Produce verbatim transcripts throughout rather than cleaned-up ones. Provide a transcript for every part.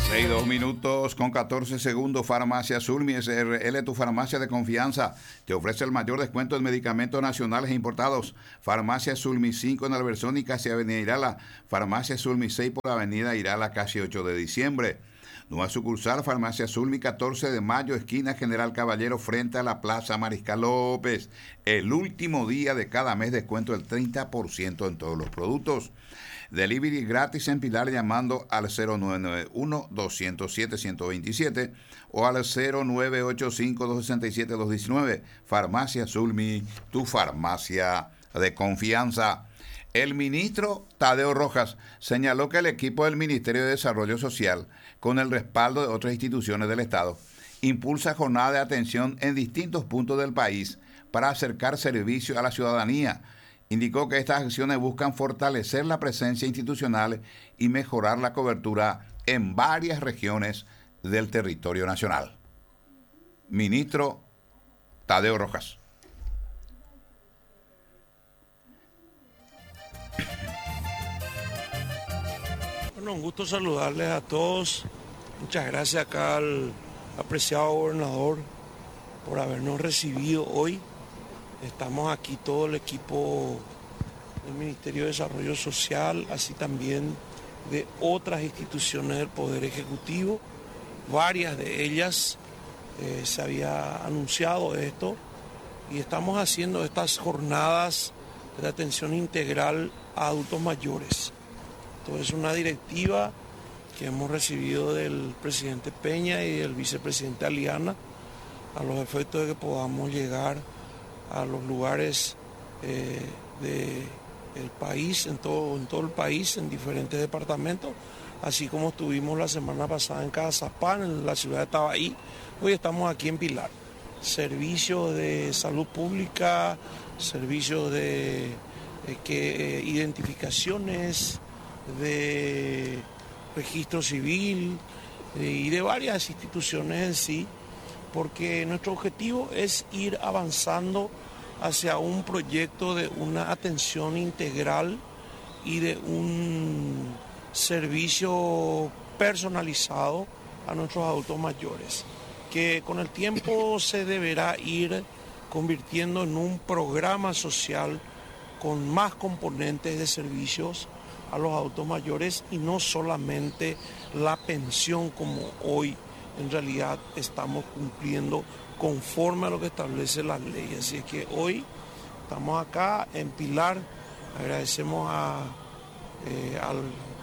seis, dos minutos con catorce segundos. Farmacia Sulmi S R L, tu farmacia de confianza. Te ofrece el mayor descuento en medicamentos nacionales e importados. Farmacia Sulmi cinco en Alberzón y casi Avenida Irala. Farmacia Sulmi seis por Avenida Irala, casi ocho de diciembre. Nueva sucursal, Farmacia Sulmi, catorce de mayo, esquina General Caballero, frente a la Plaza Mariscal López. El último día de cada mes, descuento del treinta por ciento en todos los productos. Delivery gratis en Pilar llamando al cero nueve nueve uno, dos cero siete, uno dos siete o al cero nueve ocho cinco, dos seis siete, dos uno nueve. Farmacia Sulmi, tu farmacia de confianza. El ministro Tadeo Rojas señaló que el equipo del Ministerio de Desarrollo Social, con el respaldo de otras instituciones del Estado, impulsa jornadas de atención en distintos puntos del país para acercar servicios a la ciudadanía. Indicó que estas acciones buscan fortalecer la presencia institucional y mejorar la cobertura en varias regiones del territorio nacional. Ministro Tadeo Rojas. Bueno, un gusto saludarles a todos. Muchas gracias acá al apreciado gobernador por habernos recibido hoy. Estamos aquí todo el equipo del Ministerio de Desarrollo Social, así también de otras instituciones del Poder Ejecutivo. Varias de ellas eh, se había anunciado esto y estamos haciendo estas jornadas de atención integral a adultos mayores. Esto es una directiva que hemos recibido del presidente Peña y del vicepresidente Aliana a los efectos de que podamos llegar a los lugares eh, del país, en todo, en todo el país, en diferentes departamentos, así como estuvimos la semana pasada en Cazapán, en la ciudad de Tabaí. Hoy estamos aquí en Pilar. Servicios de salud pública, servicios de eh, que, eh, identificaciones, de registro civil eh, y de varias instituciones en sí, porque nuestro objetivo es ir avanzando hacia un proyecto de una atención integral y de un servicio personalizado a nuestros adultos mayores, que con el tiempo se deberá ir convirtiendo en un programa social con más componentes de servicios a los adultos mayores y no solamente la pensión como hoy en realidad estamos cumpliendo conforme a lo que establece la ley. Así es que hoy estamos acá en Pilar, agradecemos a, eh, al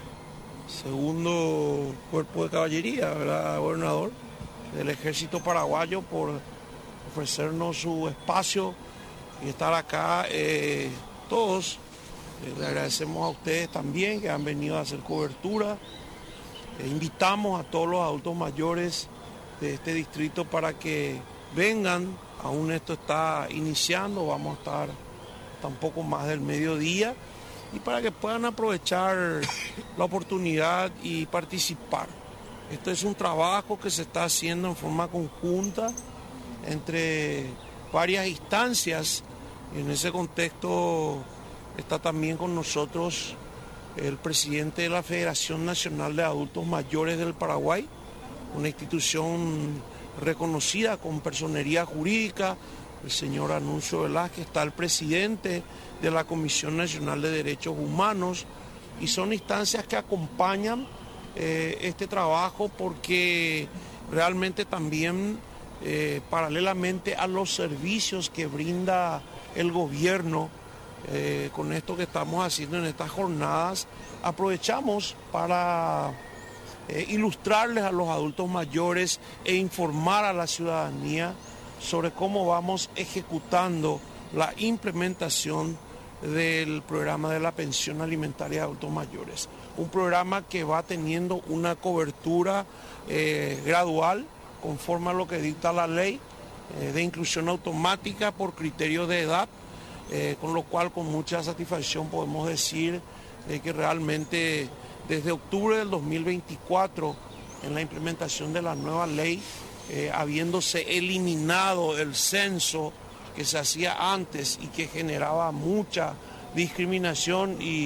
segundo cuerpo de caballería, ¿verdad, gobernador?, del Ejército Paraguayo por ofrecernos su espacio y estar acá eh, todos. Eh, le agradecemos a ustedes también que han venido a hacer cobertura. Eh, invitamos a todos los adultos mayores de este distrito para que vengan, aún esto está iniciando, vamos a estar tampoco más del mediodía, y para que puedan aprovechar la oportunidad y participar. Esto es un trabajo que se está haciendo en forma conjunta entre varias instancias, y en ese contexto está también con nosotros el presidente de la Federación Nacional de Adultos Mayores del Paraguay, una institución reconocida con personería jurídica, el señor Anuncio Velázquez, está el presidente de la Comisión Nacional de Derechos Humanos, y son instancias que acompañan eh, este trabajo porque realmente también eh, paralelamente a los servicios que brinda el gobierno, eh, con esto que estamos haciendo en estas jornadas, aprovechamos para eh, ilustrarles a los adultos mayores e informar a la ciudadanía sobre cómo vamos ejecutando la implementación del programa de la pensión alimentaria de adultos mayores. Un programa que va teniendo una cobertura eh, gradual conforme a lo que dicta la ley eh, de inclusión automática por criterio de edad, eh, con lo cual con mucha satisfacción podemos decir eh, que realmente desde octubre del dos mil veinticuatro, en la implementación de la nueva ley, eh, habiéndose eliminado el censo que se hacía antes y que generaba mucha discriminación y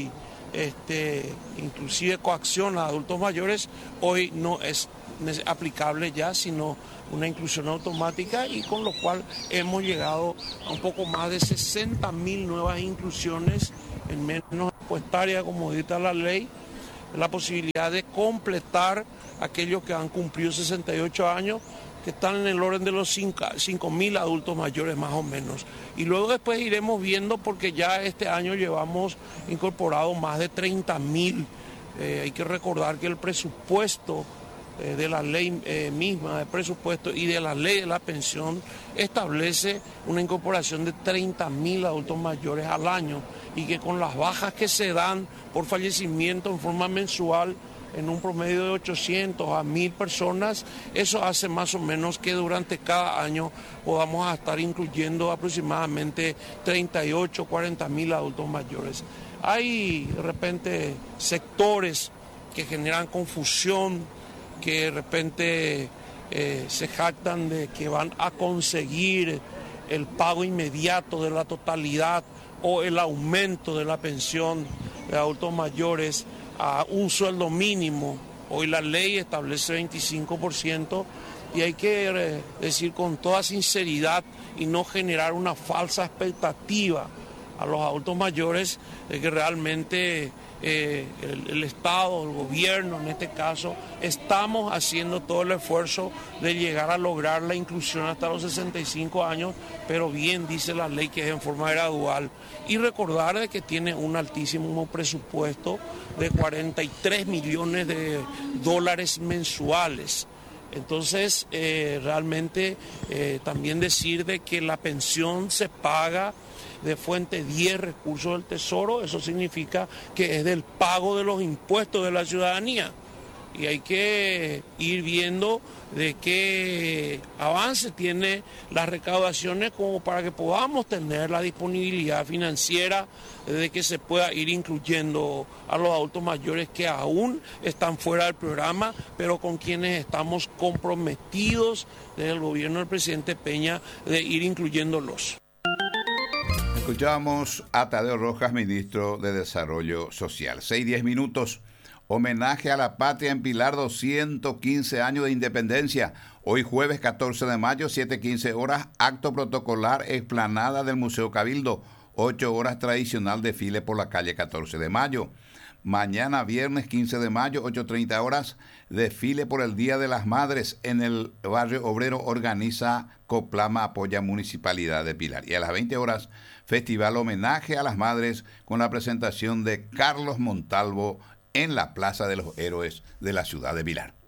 este, inclusive coacción a adultos mayores, hoy no es aplicable ya, sino una inclusión automática, y con lo cual hemos llegado a un poco más de sesenta mil nuevas inclusiones en menos presupuestaria, como dicta la ley, la posibilidad de completar aquellos que han cumplido sesenta y ocho años, que están en el orden de los cinco mil adultos mayores más o menos. Y luego después iremos viendo, porque ya este año llevamos incorporado más de treinta mil. Eh, hay que recordar que el presupuesto eh, de la ley eh, misma de presupuesto y de la ley de la pensión establece una incorporación de treinta mil adultos mayores al año, y que con las bajas que se dan por fallecimiento en forma mensual, en un promedio de ochocientos a mil personas, eso hace más o menos que durante cada año podamos estar incluyendo aproximadamente treinta y ocho, cuarenta mil adultos mayores. Hay de repente sectores que generan confusión, que de repente eh, se jactan de que van a conseguir el pago inmediato de la totalidad o el aumento de la pensión de adultos mayores a un sueldo mínimo. Hoy la ley establece veinticinco por ciento, y hay que decir con toda sinceridad y no generar una falsa expectativa a los adultos mayores de que realmente eh, el, el Estado, el gobierno en este caso, estamos haciendo todo el esfuerzo de llegar a lograr la inclusión hasta los sesenta y cinco años, pero bien dice la ley que es en forma gradual. Y recordar de que tiene un altísimo presupuesto de cuarenta y tres millones de dólares mensuales. Entonces, eh, realmente eh, también decir de que la pensión se paga de fuente diez, recursos del Tesoro, eso significa que es del pago de los impuestos de la ciudadanía. Y hay que ir viendo de qué avance tiene las recaudaciones como para que podamos tener la disponibilidad financiera de que se pueda ir incluyendo a los adultos mayores que aún están fuera del programa, pero con quienes estamos comprometidos desde el gobierno del presidente Peña de ir incluyéndolos. Escuchamos a Tadeo Rojas, ministro de Desarrollo Social. seis diez minutos. Homenaje a la patria en Pilar, doscientos quince años de independencia. Hoy jueves catorce de mayo, siete quince horas, acto protocolar, explanada del Museo Cabildo. ocho horas tradicional desfile por la calle catorce de mayo. Mañana viernes quince de mayo, ocho treinta horas, desfile por el Día de las Madres en el barrio obrero. Organiza Coplama, apoya Municipalidad de Pilar. Y a las veinte horas, festival homenaje a las madres con la presentación de Carlos Montalvo en la Plaza de los Héroes de la ciudad de Pilar.